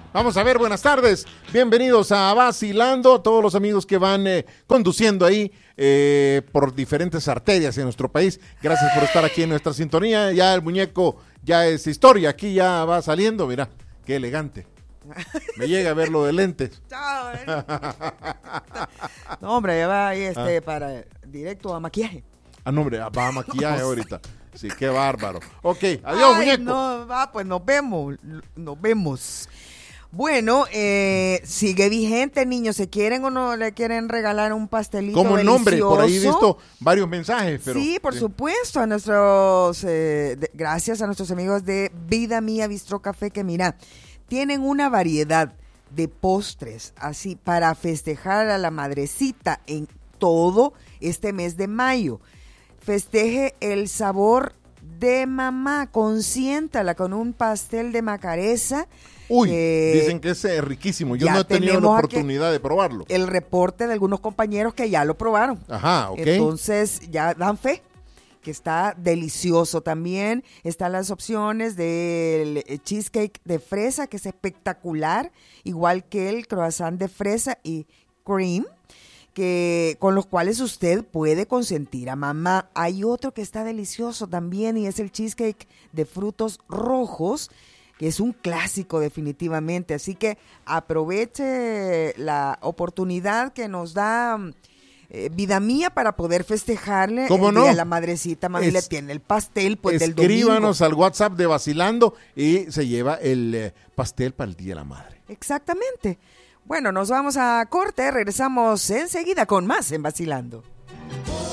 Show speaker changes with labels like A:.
A: Vamos a ver, buenas tardes. Bienvenidos a Vacilando, todos los amigos que van conduciendo ahí por diferentes arterias en nuestro país. Gracias por estar aquí en nuestra sintonía. Ya el muñeco ya es historia, aquí ya va saliendo, mira, qué elegante. Me llega a ver lo de lentes.
B: Chao. No, hombre, ya va ahí para directo a maquillaje.
A: Ah, no, hombre, va a maquillaje ahorita. Sí, qué bárbaro. Ok, adiós, muñeco.
B: No, va, pues nos vemos. Bueno, sigue vigente, niños. ¿Se quieren o no le quieren regalar un pastelito
A: como el nombre,
B: delicioso?
A: por ahí he visto varios mensajes. Pero,
B: sí, por supuesto, a nuestros, gracias a nuestros amigos de Vida Mía Bistro Café, que mira, tienen una variedad de postres, así, para festejar a la madrecita en todo este mes de mayo. Festeje el sabor de mamá, consiéntala con un pastel de macaresa.
A: Uy, dicen que es riquísimo. Yo no he tenido la oportunidad de probarlo.
B: El reporte de algunos compañeros que ya lo probaron.
A: Ajá, ok.
B: Entonces ya dan fe que está delicioso. También están las opciones del cheesecake de fresa, que es espectacular, igual que el croissant de fresa y cream, con los cuales usted puede consentir a mamá. Hay otro que está delicioso también y es el cheesecake de frutos rojos, que es un clásico definitivamente. Así que aproveche la oportunidad que nos da Vida Mía para poder festejarle el día de la madrecita. Mami le tiene el pastel pues del domingo.
A: Escríbanos al WhatsApp de Vacilando y se lleva el pastel para el Día de la Madre.
B: Exactamente. Bueno, nos vamos a corte, regresamos enseguida con más en Vacilando.